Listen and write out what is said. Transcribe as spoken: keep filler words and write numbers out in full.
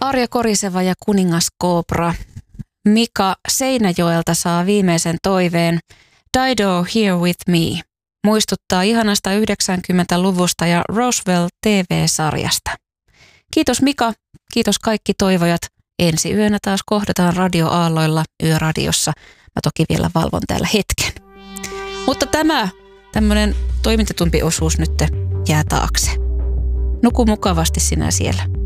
Arja Koriseva ja kuningas Koopra. Mika Seinäjoelta saa viimeisen toiveen Dido Here With Me. Muistuttaa ihanasta yhdeksänkymmentäluvusta ja Roswell T V-sarjasta. Kiitos Mika, kiitos kaikki toivojat. Ensi yönä taas kohdataan radioaalloilla Yöradiossa. Mä toki vielä valvon täällä hetken. Mutta tämä tämmönen toimitetumpi osuus nyt jää taakse. Nuku mukavasti sinä siellä.